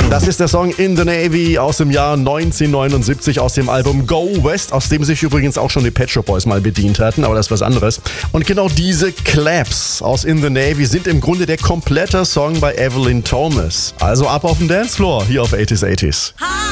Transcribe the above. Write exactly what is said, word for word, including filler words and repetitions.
Das ist der Song In the Navy aus dem Jahr neunzehnhundertneunundsiebzig aus dem Album Go West, aus dem sich übrigens auch schon die Pet Shop Boys mal bedient hatten, aber das ist was anderes. Und genau diese Claps aus In the Navy sind im Grunde der komplette Song bei Evelyn Thomas. Also ab auf den Dancefloor hier auf achtziger achtziger.